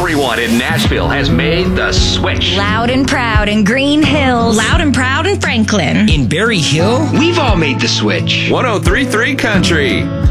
Everyone in Nashville has made the switch. Loud and proud in Green Hills. Loud and proud in Franklin. In Berry Hill. We've all made the switch. 103.3 Country.